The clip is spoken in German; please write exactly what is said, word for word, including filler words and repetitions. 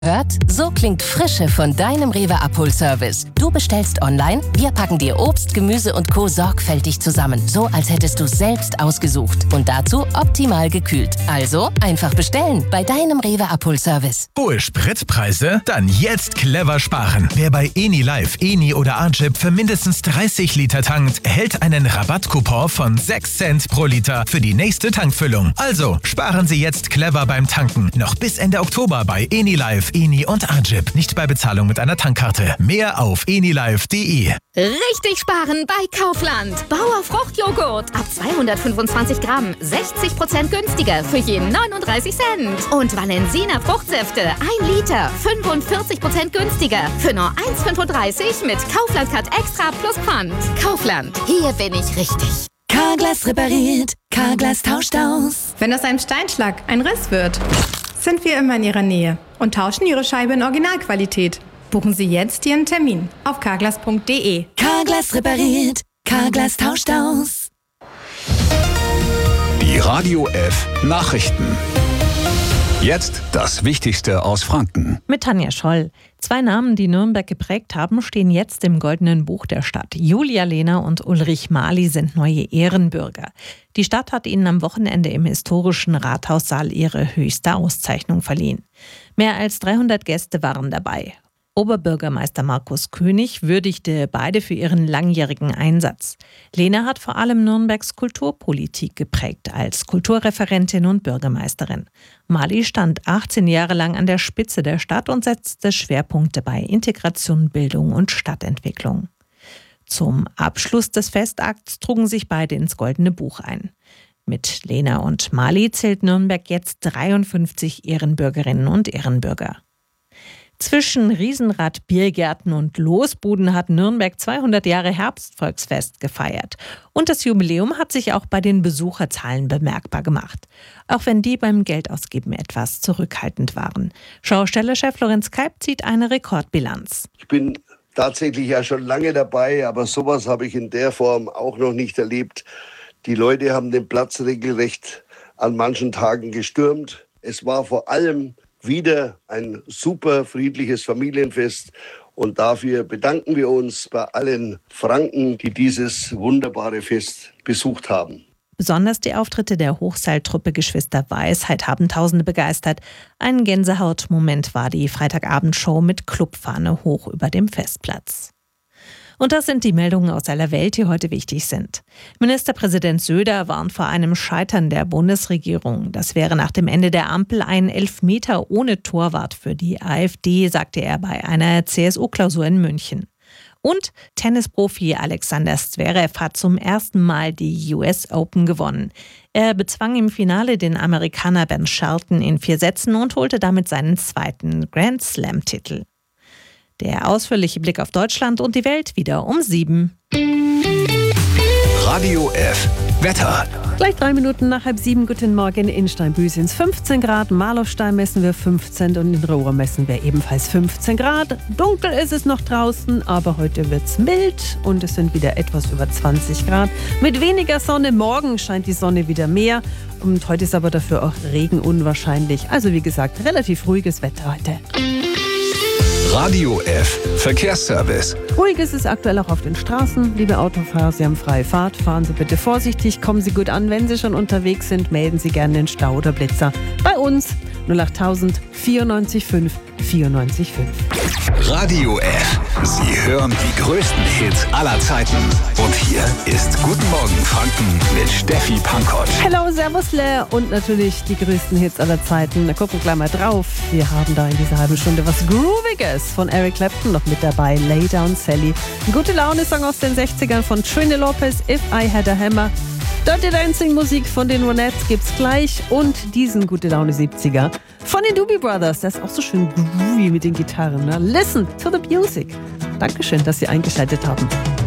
Hört? So klingt Frische von deinem Rewe-Abholservice. Du bestellst online, wir packen dir Obst, Gemüse und Co. sorgfältig zusammen. So, als hättest du selbst ausgesucht. Und dazu optimal gekühlt. Also, einfach bestellen bei deinem Rewe-Abholservice. Hohe Spritpreise? Dann jetzt clever sparen. Wer bei Eni Live, Eni oder Arjip für mindestens dreißig Liter tankt, erhält einen Rabattcoupon von sechs Cent pro Liter für die nächste Tankfüllung. Also, sparen Sie jetzt clever beim Tanken. Noch bis Ende Oktober bei Eni Live, Eni und Arjip. Nicht bei Bezahlung mit einer Tankkarte. Mehr auf enilive punkt de. Richtig sparen bei Kaufland. Bauer Fruchtjoghurt. Ab zweihundertfünfundzwanzig Gramm. sechzig Prozent günstiger für jeden neununddreißig Cent. Und Valensina Fruchtsäfte. ein Liter. fünfundvierzig Prozent günstiger für nur eins Komma fünfunddreißig mit Kaufland Cut Extra plus Pfand. Kaufland. Hier bin ich richtig. Carglass repariert. Carglass tauscht aus. Wenn aus einem Steinschlag ein Riss wird, sind wir immer in Ihrer Nähe und tauschen Ihre Scheibe in Originalqualität. Buchen Sie jetzt Ihren Termin auf carglass punkt de. Carglass repariert. Carglass tauscht aus. Die Radio F Nachrichten. Jetzt das Wichtigste aus Franken. Mit Tanja Scholl. Zwei Namen, die Nürnberg geprägt haben, stehen jetzt im Goldenen Buch der Stadt. Julia Lehner und Ulrich Mali sind neue Ehrenbürger. Die Stadt hat ihnen am Wochenende im historischen Rathaussaal ihre höchste Auszeichnung verliehen. Mehr als dreihundert Gäste waren dabei. Oberbürgermeister Markus König würdigte beide für ihren langjährigen Einsatz. Lehner hat vor allem Nürnbergs Kulturpolitik geprägt als Kulturreferentin und Bürgermeisterin. Mali stand achtzehn Jahre lang an der Spitze der Stadt und setzte Schwerpunkte bei Integration, Bildung und Stadtentwicklung. Zum Abschluss des Festakts trugen sich beide ins Goldene Buch ein. Mit Lehner und Mali zählt Nürnberg jetzt dreiundfünfzig Ehrenbürgerinnen und Ehrenbürger. Zwischen Riesenrad, Biergärten und Losbuden hat Nürnberg zweihundert Jahre Herbstvolksfest gefeiert. Und das Jubiläum hat sich auch bei den Besucherzahlen bemerkbar gemacht. Auch wenn die beim Geldausgeben etwas zurückhaltend waren. Schaustellerchef Lorenz Keib zieht eine Rekordbilanz. Ich bin tatsächlich ja schon lange dabei, aber sowas habe ich in der Form auch noch nicht erlebt. Die Leute haben den Platz regelrecht an manchen Tagen gestürmt. Es war vor allem wieder ein super friedliches Familienfest und dafür bedanken wir uns bei allen Franken, die dieses wunderbare Fest besucht haben. Besonders die Auftritte der Hochseiltruppe Geschwister Weisheit haben Tausende begeistert. Ein Gänsehautmoment war die Freitagabendshow mit Clubfahne hoch über dem Festplatz. Und das sind die Meldungen aus aller Welt, die heute wichtig sind. Ministerpräsident Söder warnt vor einem Scheitern der Bundesregierung. Das wäre nach dem Ende der Ampel ein Elfmeter ohne Torwart für die AfD, sagte er bei einer C S U-Klausur in München. Und Tennisprofi Alexander Zverev hat zum ersten Mal die U S Open gewonnen. Er bezwang im Finale den Amerikaner Ben Shelton in vier Sätzen und holte damit seinen zweiten Grand Slam-Titel. Der ausführliche Blick auf Deutschland und die Welt wieder um sieben. Radio F Wetter. Gleich drei Minuten nach halb sieben. Guten Morgen. In Steinbühl sind es fünfzehn Grad. Marlowstein messen wir fünfzehn und in Rohr messen wir ebenfalls fünfzehn Grad. Dunkel ist es noch draußen, aber heute wird es mild und es sind wieder etwas über zwanzig Grad. Mit weniger Sonne. Morgen scheint die Sonne wieder mehr und heute ist aber dafür auch Regen unwahrscheinlich. Also wie gesagt, relativ ruhiges Wetter heute. Radio F Verkehrsservice. Ruhig ist es aktuell auch auf den Straßen. Liebe Autofahrer, Sie haben freie Fahrt. Fahren Sie bitte vorsichtig, kommen Sie gut an. Wenn Sie schon unterwegs sind, melden Sie gerne den Stau oder Blitzer bei uns. null acht tausend vierundneunzig fünf vierundneunzig fünf. Radio F. Sie hören die größten Hits aller Zeiten. Und hier ist Guten Morgen Franken mit Steffi Pankow. Hello, servusle und natürlich die größten Hits aller Zeiten. Da gucken wir gleich mal drauf. Wir haben da in dieser halben Stunde was Grooviges von Eric Clapton noch mit dabei. Lay Down Sally. Ein gute Laune-Song aus den sechzigern von Trini Lopez, If I Had a Hammer. Dirty Dancing Musik von den Ronettes gibt's gleich und diesen gute Laune siebziger von den Doobie Brothers. Das ist auch so schön groovy mit den Gitarren. Ne? Listen to the music. Dankeschön, dass Sie eingeschaltet haben.